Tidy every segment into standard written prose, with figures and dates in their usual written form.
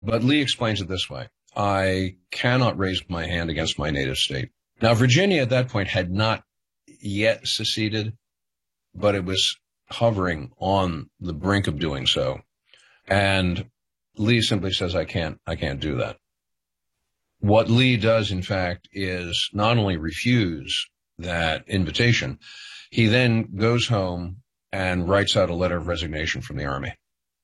But Lee explains it this way. I cannot raise my hand against my native state. Now, Virginia at that point had not yet seceded, but it was hovering on the brink of doing so. And Lee simply says, I can't do that. What Lee does, in fact, is not only refuse that invitation, he then goes home and writes out a letter of resignation from the Army.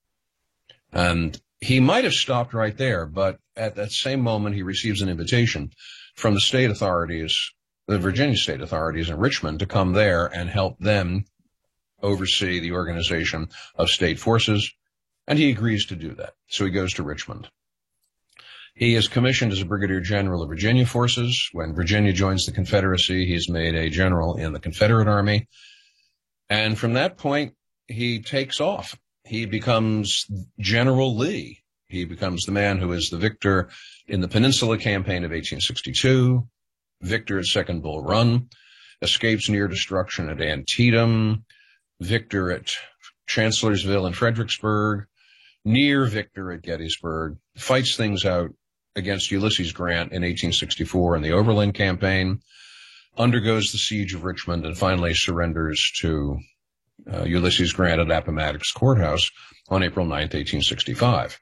And he might have stopped right there, but at that same moment, he receives an invitation from the state authorities, the Virginia state authorities in Richmond, to come there and help them oversee the organization of state forces. And he agrees to do that. So he goes to Richmond. He is commissioned as a brigadier general of Virginia forces. When Virginia joins the Confederacy, he's made a general in the Confederate Army. And from that point, he takes off. He becomes General Lee. He becomes the man who is the victor in the Peninsula Campaign of 1862, victor at Second Bull Run, escapes near destruction at Antietam, victor at Chancellorsville and Fredericksburg, near victor at Gettysburg, fights things out against Ulysses Grant in 1864 in the Overland Campaign, undergoes the siege of Richmond, and finally surrenders to Ulysses Grant at Appomattox Courthouse on April 9th, 1865.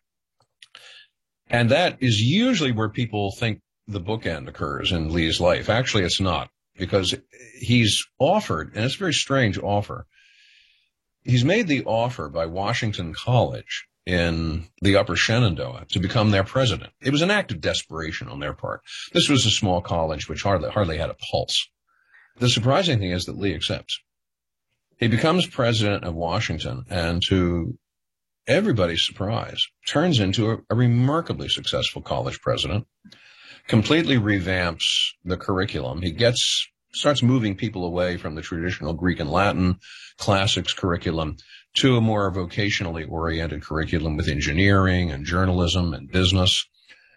And that is usually where people think the bookend occurs in Lee's life. Actually, it's not, because he's offered, and it's a very strange offer, he's made the offer by Washington College in the Upper Shenandoah to become their president. It was an act of desperation on their part. This was a small college which hardly had a pulse. The surprising thing is that Lee accepts. He becomes president of Washington, and to everybody's surprise, turns into a remarkably successful college president, completely revamps the curriculum. He starts moving people away from the traditional Greek and Latin classics curriculum to a more vocationally oriented curriculum with engineering and journalism and business.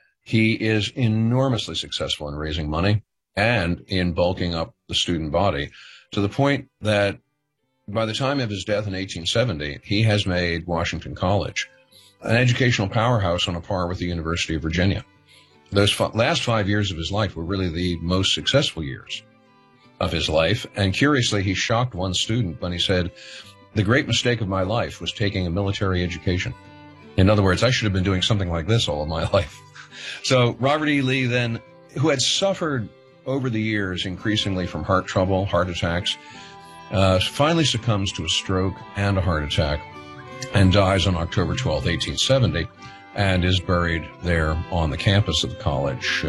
He is enormously successful in raising money and in bulking up the student body, to the point that by the time of his death in 1870, he has made Washington College an educational powerhouse on a par with the University of Virginia. Those last 5 years of his life were really the most successful years of his life. And curiously, he shocked one student when he said, the great mistake of my life was taking a military education. In other words, I should have been doing something like this all of my life. So Robert E. Lee then, who had suffered over the years increasingly from heart trouble, heart attacks, finally succumbs to a stroke and a heart attack and dies on October 12, 1870, and is buried there on the campus of the college,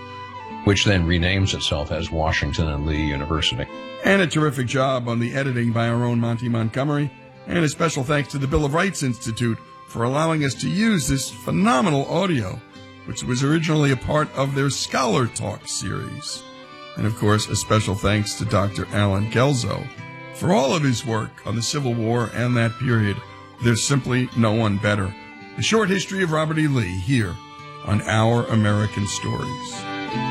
which then renames itself as Washington and Lee University. And a terrific job on the editing by our own Monty Montgomery, and a special thanks to the Bill of Rights Institute for allowing us to use this phenomenal audio, which was originally a part of their Scholar Talk series. And of course, a special thanks to Dr. Alan Gelzo for all of his work on the Civil War and that period. There's simply no one better. The short history of Robert E. Lee here on Our American Stories.